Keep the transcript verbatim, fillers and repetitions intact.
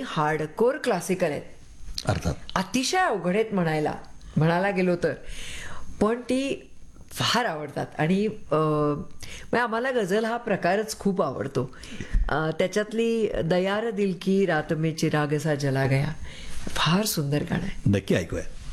Hardcore classical आहेत, अर्थात. अतिशय अवघड आहेत म्हणायला म्हणायला गेलो तर, पण ती फार आवडतात. आणि अं, म्हणजे आम्हाला गझल हा प्रकारच खूप आवडतो. अं, त्याच्यातली दयार दिल की रात में चिराग सा जला गया फार सुंदर गाणं आहे. नक्की ऐकूया.